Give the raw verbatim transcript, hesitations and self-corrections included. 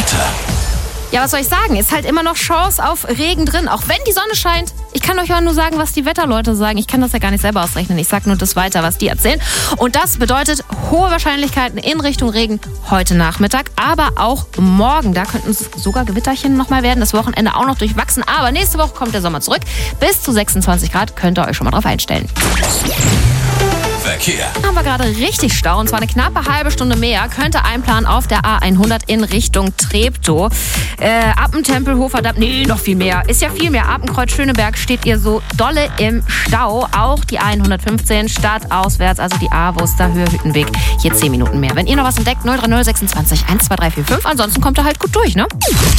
Wetter. Ja, was soll ich sagen? Ist halt immer noch Chance auf Regen drin, auch wenn die Sonne scheint. Ich kann euch ja nur sagen, was die Wetterleute sagen. Ich kann das ja gar nicht selber ausrechnen. Ich sag nur das weiter, was die erzählen. Und das bedeutet hohe Wahrscheinlichkeiten in Richtung Regen heute Nachmittag, aber auch morgen. Da könnten es sogar Gewitterchen nochmal werden. Das Wochenende auch noch durchwachsen. Aber nächste Woche kommt der Sommer zurück. Bis zu sechsundzwanzig Grad könnt ihr euch schon mal drauf einstellen. Verkehr. Haben wir gerade richtig Stau, und zwar eine knappe halbe Stunde mehr. Könnte einplanen auf der A hundert in Richtung Treptow. Äh, Appen-Tempelhofer Damm, nee, noch viel mehr. Ist ja viel mehr. Appenkreuz Schöneberg steht ihr so dolle im Stau. Auch die A hundertfünfzehn stadtauswärts, also die A Wuster Höhe Hüttenweg. Hier zehn Minuten mehr. Wenn ihr noch was entdeckt, null drei null sechsundzwanzig eins zwei drei vier fünf. Ansonsten kommt ihr halt gut durch, ne?